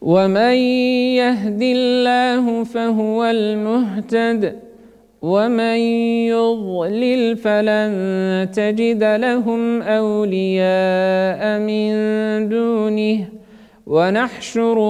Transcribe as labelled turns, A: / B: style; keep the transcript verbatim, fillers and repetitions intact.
A: ومن يهد الله فهو المهتد ومن يضلل فلن تجد لهم أولياء من دونه ونحشر